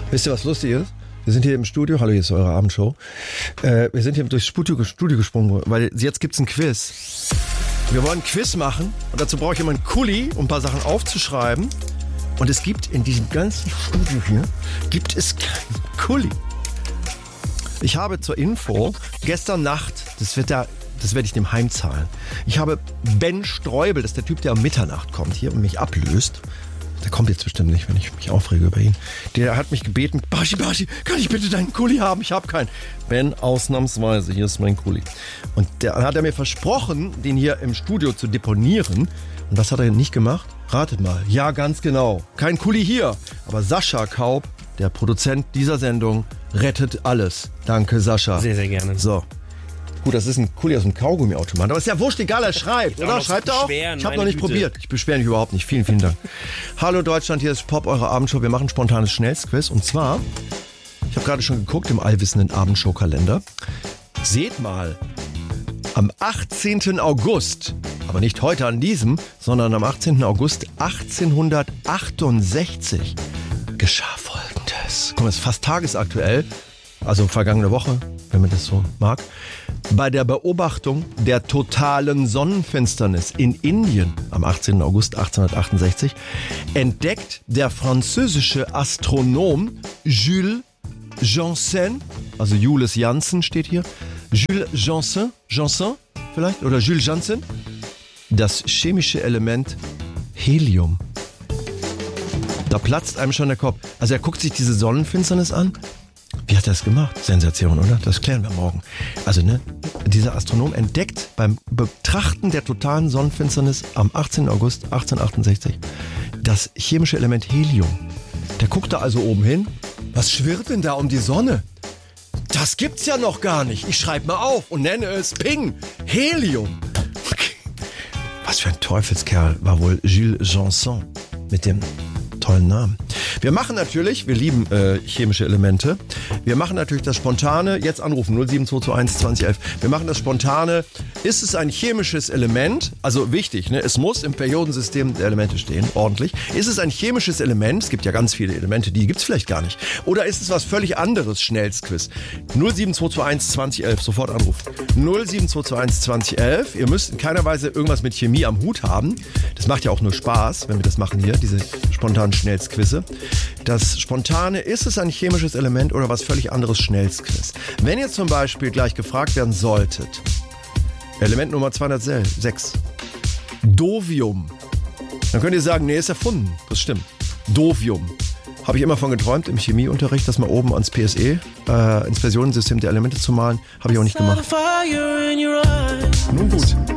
Wisst ihr, was lustig ist? Wir sind hier im Studio. Hallo, hier ist eure Abendshow. Wir sind hier durchs Studio gesprungen, weil jetzt gibt's ein Quiz. Wir wollen ein Quiz machen und dazu brauche ich immer einen Kuli, um ein paar Sachen aufzuschreiben. Und es gibt in diesem ganzen Studio hier, gibt es keinen Kuli. Ich habe zur Info gestern Nacht, das werde ich dem heimzahlen. Ich habe Ben Streubel, das ist der Typ, der um Mitternacht kommt hier und mich ablöst. Der kommt jetzt bestimmt nicht, wenn ich mich aufrege über ihn. Der hat mich gebeten, Baschi, kann ich bitte deinen Kuli haben? Ich habe keinen. Ben, ausnahmsweise, hier ist mein Kuli. Und dann hat er mir versprochen, den hier im Studio zu deponieren. Und was hat er nicht gemacht? Ratet mal. Ja, ganz genau. Kein Kuli hier. Aber Sascha Kaub, der Produzent dieser Sendung, rettet alles. Danke, Sascha. Sehr, sehr gerne. So. Gut, das ist ein Kuli aus dem Kaugummiautomat. Aber ist ja wurscht, egal, er schreibt, oder? Schreibt er auch? Ich habe noch nicht probiert. Ich beschwere mich überhaupt nicht. Vielen, vielen Dank. Hallo Deutschland, hier ist Pop, eure Abendshow. Wir machen ein spontanes Schnellsquiz. Und zwar, ich habe gerade schon geguckt im allwissenden Abendshow-Kalender. Seht mal, am 18. August, aber nicht heute an diesem, sondern am 18. August 1868 geschah Folgendes. Guck mal, es ist fast tagesaktuell, also vergangene Woche, wenn man das so mag. Bei der Beobachtung der totalen Sonnenfinsternis in Indien am 18. August 1868 entdeckt der französische Astronom Jules Janssen, also Jules Janssen steht hier, Jules Janssen vielleicht, oder Jules Janssen, das chemische Element Helium. Da platzt einem schon der Kopf. Also er guckt sich diese Sonnenfinsternis an. Wie hat er das gemacht? Sensation, oder? Das klären wir morgen. Also, dieser Astronom entdeckt beim Betrachten der totalen Sonnenfinsternis am 18. August 1868 das chemische Element Helium. Der guckt da also oben hin. Was schwirrt denn da um die Sonne? Das gibt's ja noch gar nicht. Ich schreibe mal auf und nenne es Ping. Helium. Was für ein Teufelskerl war wohl Jules Janssen mit dem tollen Namen. Wir machen natürlich, wir lieben chemische Elemente, wir machen natürlich das Spontane, jetzt anrufen 07221 2011, wir machen das Spontane, ist es ein chemisches Element, also wichtig, ne? Es muss im Periodensystem der Elemente stehen, ordentlich, ist es ein chemisches Element, es gibt ja ganz viele Elemente, die gibt es vielleicht gar nicht, oder ist es was völlig anderes, Schnellsquiz, 07221 2011, sofort anrufen, 07221 2011, ihr müsst in keiner Weise irgendwas mit Chemie am Hut haben, das macht ja auch nur Spaß, wenn wir das machen hier, diese spontanen Schnellsquizze. Das Spontane, ist es ein chemisches Element oder was völlig anderes, Schnellsquiz. Wenn ihr zum Beispiel gleich gefragt werden solltet, Element Nummer 206, Dovium, dann könnt ihr sagen, nee, ist erfunden. Das stimmt. Dovium. Habe ich immer von geträumt im Chemieunterricht, das mal oben ans PSE, ins Periodensystem der Elemente zu malen. Habe ich auch nicht gemacht. Nun gut.